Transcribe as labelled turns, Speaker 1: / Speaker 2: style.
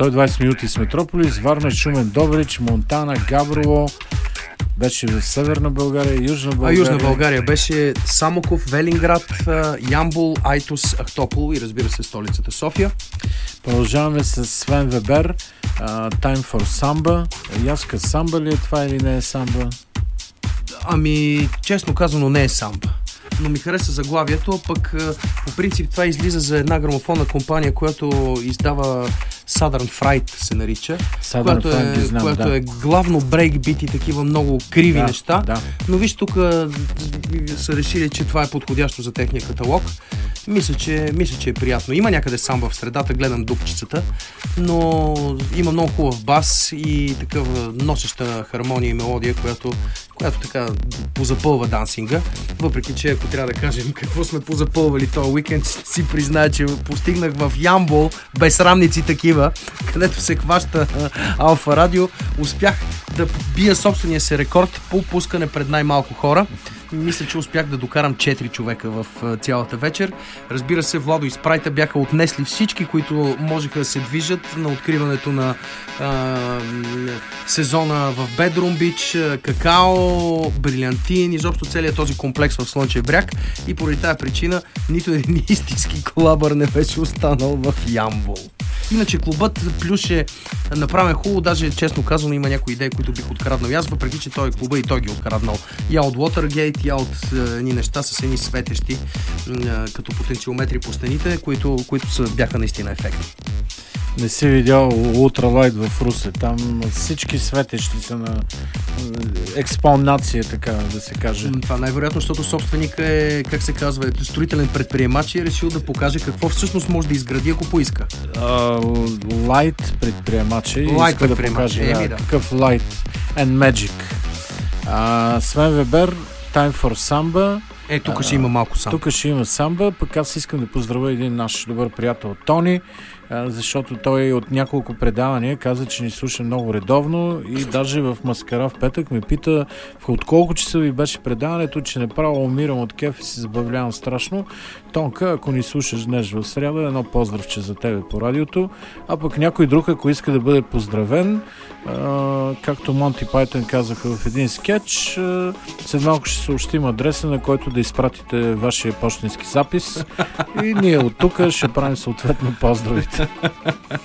Speaker 1: 120 минути с Метрополис, Варна, Шумен, Добрич, Монтана, Габрово. Беше в Северна България, Южна България.
Speaker 2: Южна България беше Самоков, Велинград, Ямбол, Айтос, Ахтопол и разбира се столицата София.
Speaker 1: Продължаваме с Свен Вебер, Time for Samba. Яска самба ли е това или не е самба?
Speaker 2: Ами, честно казано, не е самба. Но ми хареса заглавието, пък по принцип това излиза за една грамофонна компания, която издава Southern Fright се нарича, която е главно брейкбит и такива много криви неща. Да. Но виж, тук са решили, че това е подходящо за техния каталог. Мисля, че е приятно. Има някъде самба в средата, гледам дупчицата, но има много хубав бас и такава носеща хармония и мелодия, която така позапълва дансинга. Въпреки че, ако трябва да кажем какво сме позапълвали този уикенд, си призная, че постигнах в Ямбол, безсрамници такива, където се хваща Алфа Радио, успях да бия собствения си рекорд по пускане пред най-малко хора. Мисля, че успях да докарам 4 човека в цялата вечер. Разбира се, Владо и Спрайта бяха отнесли всички, които можеха да се движат на откриването на сезона в Bedroom Beach, Какао, Брилянтин, изобщо целият този комплекс в Слънчев бряг. И поради тази причина нито един истински колабър не беше останал в Ямбол. Иначе клубът плюс е направен хубаво, даже честно казано има някои идеи, които бих откраднал аз, въпреки че той е клуба и той ги откраднал. Я от Watergate, я от едни неща с едни светещи като потенциометри по стените, които бяха наистина ефектни.
Speaker 1: Не си видял Ултралайт в Русе. Там всички светещи са на експонация, така да се каже.
Speaker 2: Това най-вероятно, защото собственик е, как се казва, строителен предприемач и е решил да покаже какво всъщност може да изгради, ако поиска.
Speaker 1: Лайт предприемач иска да покаже какъв Light and Magic. Свен Вебер, Time for Samba.
Speaker 2: Тук ще има малко самба.
Speaker 1: Тук ще има самба, пък аз искам да поздравя един наш добър приятел Тони, защото той от няколко предавания каза, че ни слуша много редовно и даже в Маскара в петък ме пита от колко часа ви беше предаването, че направо умирам от кеф и се забавлявам страшно. Тонка, ако ни слушаш днес в сряда, едно поздравче за тебе по радиото, а пък някой друг, ако иска да бъде поздравен, както Монти Пайтън казаха в един скетч, след малко ще съобщим адреса, на който да изпратите вашия пощенски запис и ние от тук ще правим съответно поздравите.